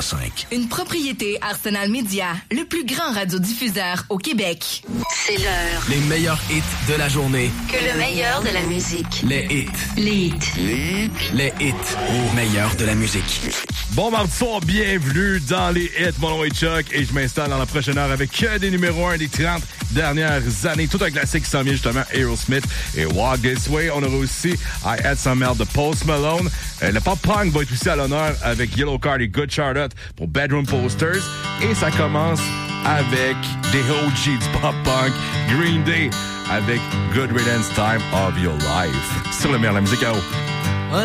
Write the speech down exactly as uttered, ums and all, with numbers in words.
cinq. Une propriété Arsenal Media, le plus grand radiodiffuseur au Québec. C'est l'heure. Les meilleurs hits de la journée. Que le meilleur de la musique. Les hits. Les hits. Les hits. Les hits. Au meilleur de la musique. Bon mardi soir, bienvenue dans les hits. Mon nom est Chuck et je m'installe dans la prochaine heure avec que des numéros un des trente dernières années. Tout un classique qui s'en vient justement, Aerosmith et Walk This Way. On aura aussi I Had Some Help de Post Malone. Euh, le pop-punk va être aussi à l'honneur avec Yellow Card et Good Charlotte pour Bedroom Posters. Et ça commence avec des O G du pop-punk, Green Day avec Good Riddance Time of Your Life. Sur le meilleur de la musique à haut.